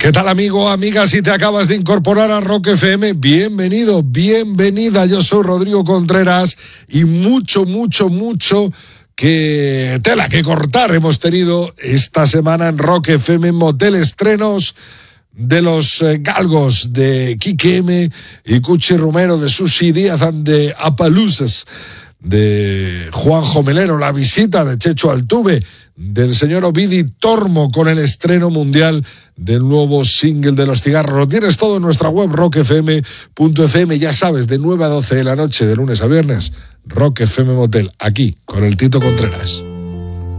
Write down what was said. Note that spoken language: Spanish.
¿Qué tal, amigo, amiga? Si te acabas de incorporar a Rock FM, bienvenido, bienvenida. Yo soy Rodrigo Contreras y mucho que tela que cortar hemos tenido esta semana en Rock FM Motel Estrenos de los galgos de Quique M y Cuchi Romero, de Susi Díaz and de Apaluzas, de Juanjo Melero, la visita de Checho Altuve, del señor Ovidi Tormo con el estreno mundial del nuevo single de Los Cigarros. Lo tienes todo en nuestra web rockfm.fm, ya sabes, de 9 a 12 de la noche, de lunes a viernes, Rock FM Motel, aquí con el Tito Contreras.